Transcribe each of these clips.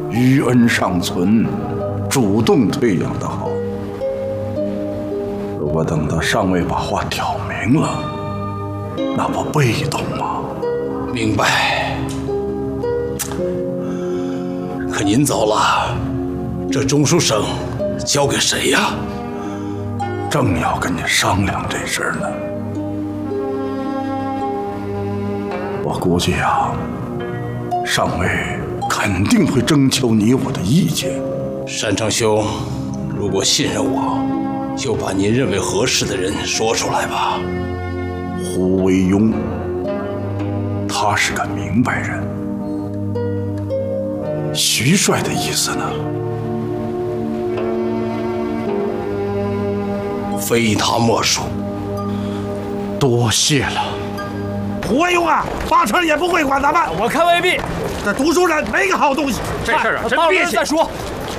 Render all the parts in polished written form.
余恩尚存，主动退养的好。如果等到上尉把话挑明了，那不被动吗？ 明白。可您走了，这中书省交给谁呀？ 正要跟你商量这事儿呢。我估计啊，上尉肯定会征求你我的意见。 山长兄，如果信任我，就把您认为合适的人说出来吧。 胡惟庸，他是个明白人。徐帅的意思呢？ 非他莫属。 多谢了。 胡惟庸啊，八成也不会管咱们。 我看未必。 这读书人没个好东西。 这事儿啊，真憋气。再说。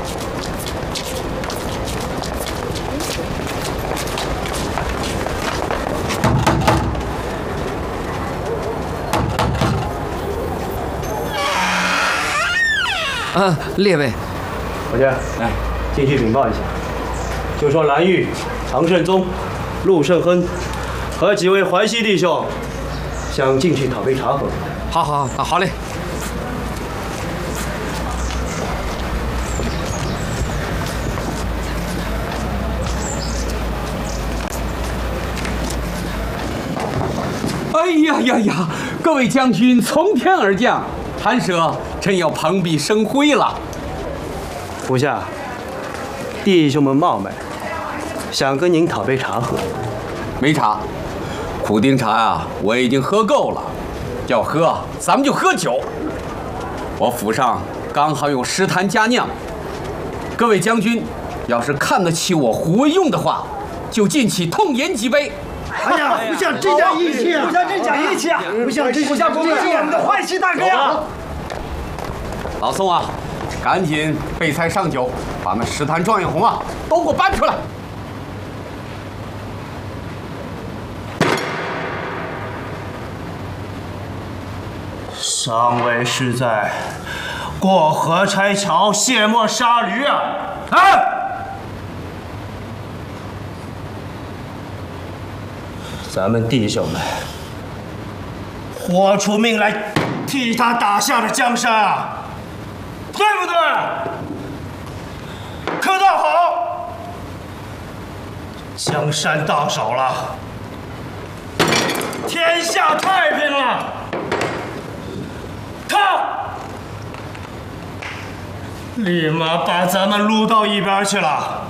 列位， 伙计，来进去禀报一下，就说蓝玉、唐慎宗、陆胜亨和几位淮西弟兄想进去讨杯茶喝。 好嘞。 哎呀！各位将军从天而降，韩舍真要蓬荜生辉了。 属下，弟兄们冒昧，想跟您讨杯茶喝。 没茶，苦丁茶呀，我已经喝够了。要喝，咱们就喝酒。我府上刚好有10坛佳酿，各位将军要是看得起我胡惟庸的话，就尽起痛饮几杯。 哎呀，不像真讲义气啊！不像真讲义气啊！不像真讲义气，我们的淮西大哥呀！ 老宋啊，赶紧备菜上酒，把那10坛状元红啊都给我搬出来。 上尉是在过河拆桥、卸磨杀驴啊！咱们弟兄们豁出命来替他打下了江山啊，对不对？可倒好，江山到手了，天下太平了。他立马把咱们撸到一边去了。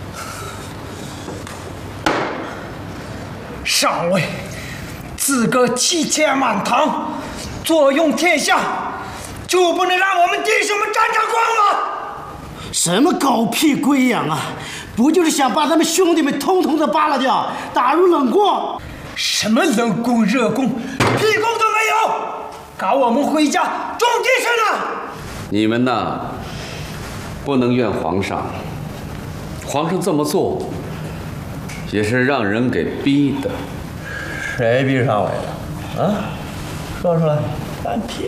上尉自个欺天满堂，坐拥天下，就不能让我们弟兄们沾沾光吗？ 什么狗屁龟养啊！不就是想把咱们兄弟们通通的扒拉掉，打入冷宫？ 什么冷宫热宫，屁功都没有，搞我们回家种地去了。 你们呐，不能怨皇上，皇上这么做也是让人给逼的。 谁逼上来的？啊，说出来。干屁！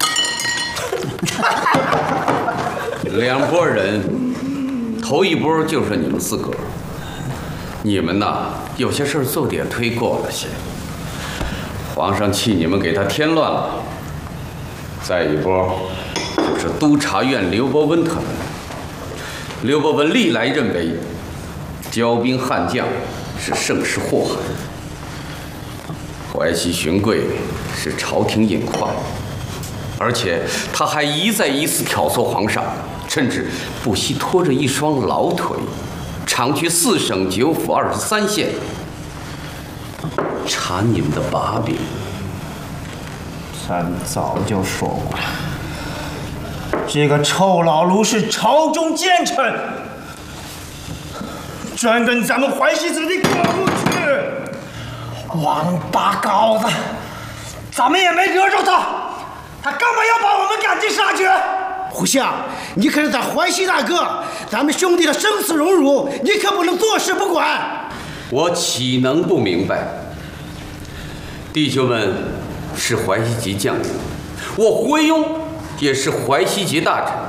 两拨人，头一波就是你们4个，你们呐有些事做点忒过了些。皇上气你们给他添乱了。再一波就是督察院刘伯温他们。刘伯温历来认为骄兵悍将是盛世祸害，淮西荀贵是朝廷隐患，而且他还一再一次挑唆皇上，甚至不惜拖着一双老腿，常去4省9府23县查你们的把柄。 咱早就说过了，这个臭老卢是朝中奸臣，专跟咱们淮西子弟过不去。 王八羔子，咱们也没惹着他，他干嘛要把我们赶尽杀绝？ 胡相，你可是咱淮西大哥，咱们兄弟的生死荣辱，你可不能坐视不管。 我岂能不明白？弟兄们是淮西籍将领，我胡惟庸也是淮西籍大臣。